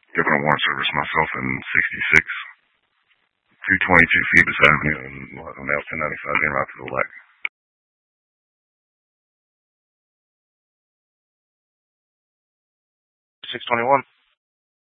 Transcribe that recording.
Given a warrant service myself in 66, 222 Phoebus Avenue, and on the 1095 en route to the lake. 621.